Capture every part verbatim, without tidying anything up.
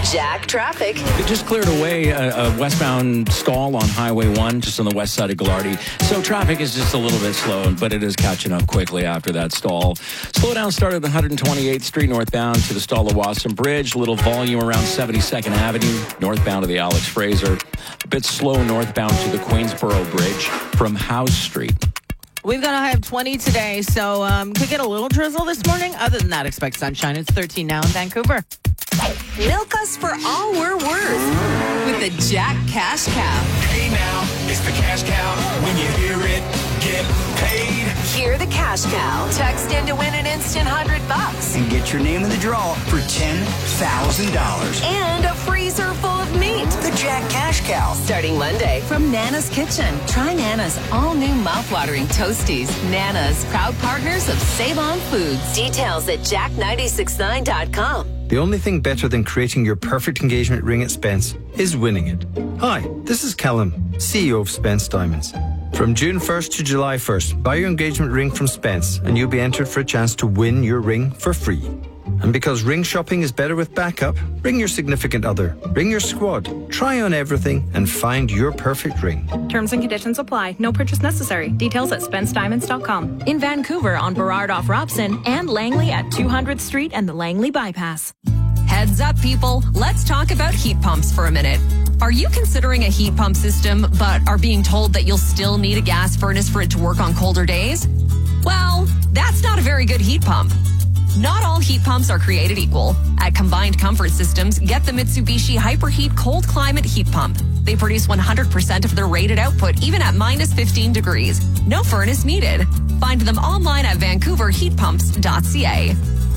Jack traffic. It just cleared away a, a westbound stall on Highway one, just on the west side of Gallardi. So traffic is just a little bit slow, but it is catching up quickly after that stall. Slowdown started at one hundred twenty-eighth Street northbound to the stall of Wasson Bridge. Little volume around seventy-second Avenue, northbound to the Alex Fraser. A bit slow northbound to the Queensboro Bridge from House Street. We've got a high of twenty today, so um, could get a little drizzle this morning. Other than that, expect sunshine. It's thirteen now in Vancouver. Milk us for all we're worth with the Jack Cash Cow. Hey now, it's the Cash Cow. When you hear it, get paid. Hear the Cash Cow. Text in to win an instant hundred bucks. And get your name in the draw for ten thousand dollars. And a freezer full of meat. The Jack Cash Cow. Starting Monday from Nana's Kitchen. Try Nana's all-new mouth-watering Toasties. Nana's, proud partners of Save On Foods. Details at jack nine six nine dot com. The only thing better than creating your perfect engagement ring at Spence is winning it. Hi, this is Callum, C E O of Spence Diamonds. From June first to July first, buy your engagement ring from Spence and you'll be entered for a chance to win your ring for free. And because ring shopping is better with backup, ring your significant other, ring your squad, try on everything and find your perfect ring. Terms and conditions apply. No purchase necessary. Details at spence diamonds dot com. In Vancouver on Burrard off Robson and Langley at two hundredth Street and the Langley Bypass. Heads up, people. Let's talk about heat pumps for a minute. Are you considering a heat pump system but are being told that you'll still need a gas furnace for it to work on colder days? Well, that's not a very good heat pump. Not all heat pumps are created equal. At Combined Comfort Systems, get the Mitsubishi Hyperheat Cold Climate Heat Pump. They produce one hundred percent of their rated output, even at minus fifteen degrees. No furnace needed. Find them online at vancouver heat pumps dot c a.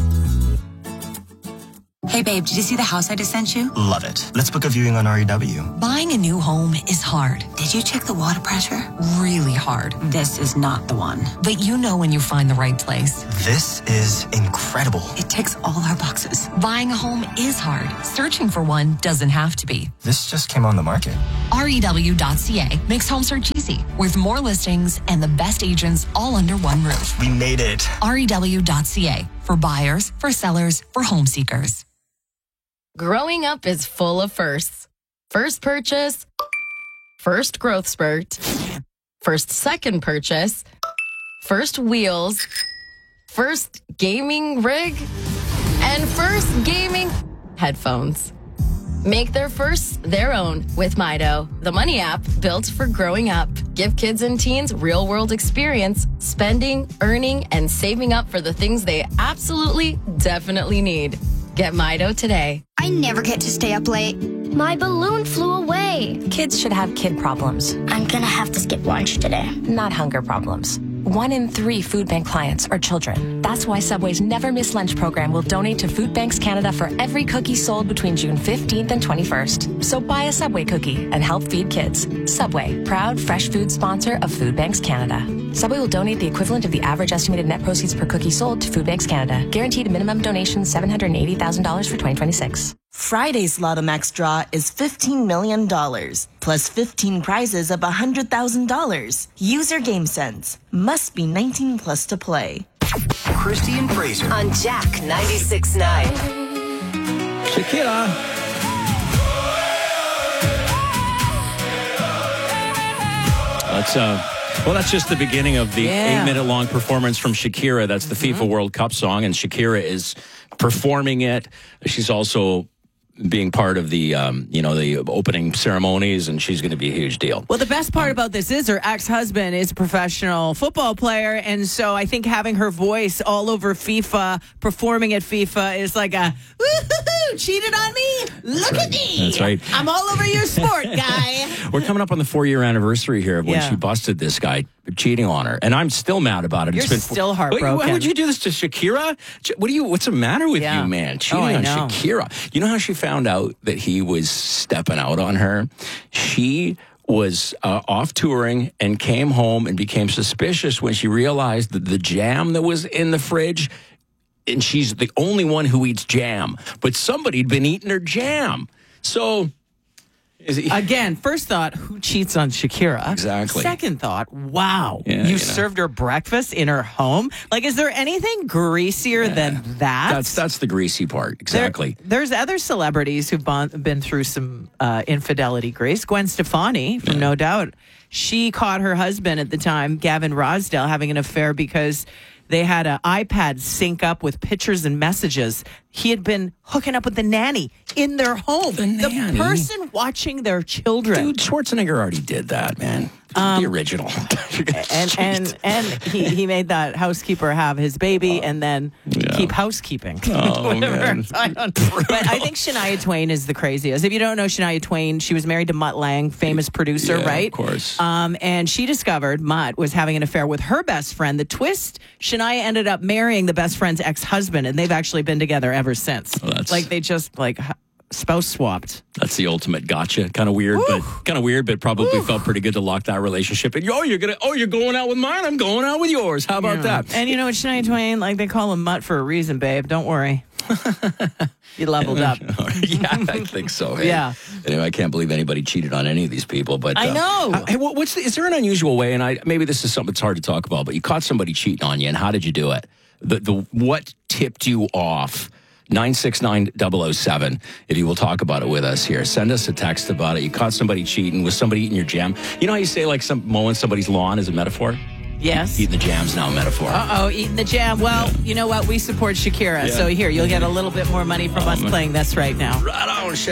Hey babe, did you see the house I just sent you? Love it. Let's book a viewing on R E W. Buying a new home is hard. Did you check the water pressure? Really hard. This is not the one. But you know when you find the right place. This is incredible. It ticks all our boxes. Buying a home is hard. Searching for one doesn't have to be. This just came on the market. R E W dot c a makes home search easy, with more listings and the best agents all under one roof. We made it. R E W dot c a for buyers, for sellers, for home seekers. Growing up is full of firsts. First purchase, first growth spurt, first second purchase, first wheels, first gaming rig, and first gaming headphones. Make their firsts their own with Mido, the money app built for growing up. Give kids and teens real-world experience, spending, earning, and saving up for the things they absolutely, definitely need. Get Mido today. I never get to stay up late. My balloon flew away. Kids should have kid problems. I'm gonna have to skip lunch today. Not hunger problems. One in three food bank clients are children. That's why Subway's Never Miss Lunch program will donate to Food Banks Canada for every cookie sold between June fifteenth and twenty-first. So buy a Subway cookie and help feed kids. Subway, proud fresh food sponsor of Food Banks Canada. Subway will donate the equivalent of the average estimated net proceeds per cookie sold to Food Banks Canada. Guaranteed minimum donation seven hundred eighty thousand dollars for twenty twenty-six. Friday's Lotto Max draw is fifteen million dollars, plus fifteen prizes of one hundred thousand dollars. Use your game sense. Must be nineteen plus to play. Christy and Fraser on Jack ninety-six point nine. Shakira. That's uh well, that's just the beginning of the Yeah. eight-minute-long performance from Shakira. That's the mm-hmm. FIFA World Cup song, and Shakira is performing it. She's also being part of the, um, you know, the opening ceremonies, and she's going to be a huge deal. Well, the best part about this is her ex-husband is a professional football player, and so I think having her voice all over FIFA, performing at FIFA, is like a, woo-hoo-hoo, cheated on me? Look at me. That's right. I'm all over your sport, guy. We're coming up on the four-year anniversary here of when Yeah. she busted this guy cheating on her, and I'm still mad about it. You're it's been still Why- heartbroken. Why would you do this to Shakira? What do you? What's the matter with Yeah. you, man? Cheating Oh, I on know. Shakira. You know how she found out that he was stepping out on her? She was uh, off touring and came home and became suspicious when she realized that the jam that was in the fridge. And she's the only one who eats jam, but somebody'd been eating her jam. So Is he? Again, first thought, who cheats on Shakira? Exactly. Second thought, wow, Yeah, you, you know. served her breakfast in her home? Like, is there anything greasier than that? That's that's the greasy part. Exactly. There- there's other celebrities who've bon- been through some uh, infidelity, Grace. Gwen Stefani, from No Doubt, she caught her husband at the time, Gavin Rosdale, having an affair because they had an iPad sync up with pictures and messages. He had been hooking up with the nanny in their home. The nanny? person watching their children. Dude, Schwarzenegger already did that, man. Um, the original. and and and he, he made that housekeeper have his baby and then keep housekeeping. Oh, man. I don't know. But I think Shania Twain is the craziest. If you don't know Shania Twain, she was married to Mutt Lange, famous producer, Yeah, right? of course. Um, and she discovered Mutt was having an affair with her best friend. The twist, Shania ended up marrying the best friend's ex-husband, and they've actually been together ever since. Well, that's- like they just like h- spouse swapped. That's the ultimate gotcha. Kind of weird, but kind of weird, but probably felt pretty good to lock that relationship. And oh, you're gonna, oh, you're going out with mine. I'm going out with yours. How about Yeah. that? And you know what, Shania Twain, like they call him Mutt for a reason, babe. Don't worry. You leveled up. Yeah, I think so. Hey. Yeah. Anyway, I can't believe anybody cheated on any of these people. But I uh, know. uh, hey, what- what's the, is there an unusual way? And I maybe this is something that's hard to talk about, but you caught somebody cheating on you, and how did you do it? The the what tipped you off? nine six nine double oh seven, if you will talk about it with us here. Send us a text about it. You caught somebody cheating. Was somebody eating your jam? You know how you say like some mowing somebody's lawn is a metaphor? Yes. Eating the jam's now a metaphor. Uh-oh, eating the jam. Well, you know what? We support Shakira. Yeah. So here, you'll get a little bit more money from Oh, us man. playing this right now. Right on, Shay.